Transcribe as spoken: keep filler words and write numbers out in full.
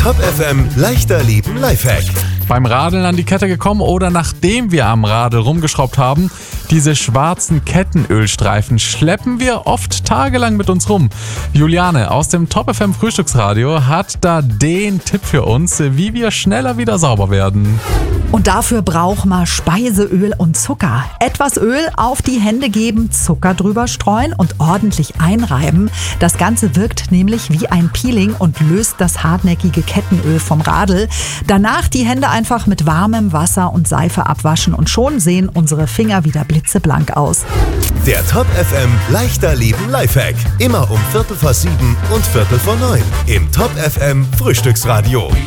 Top F M leichter Leben Lifehack. Beim Radeln an die Kette gekommen oder nachdem wir am Radl rumgeschraubt haben, diese schwarzen Kettenölstreifen schleppen wir oft tagelang mit uns rum. Juliane aus dem Top F M Frühstücksradio hat da den Tipp für uns, wie wir schneller wieder sauber werden. Und dafür braucht man Speiseöl und Zucker. Etwas Öl auf die Hände geben, Zucker drüber streuen und ordentlich einreiben. Das Ganze wirkt nämlich wie ein Peeling und löst das hartnäckige Kettenöl vom Radl. Danach die Hände einfach mit warmem Wasser und Seife abwaschen und schon sehen unsere Finger wieder blitzeblank aus. Der Top F M leichter Leben Lifehack. Immer um Viertel vor sieben und Viertel vor neun im Top F M Frühstücksradio.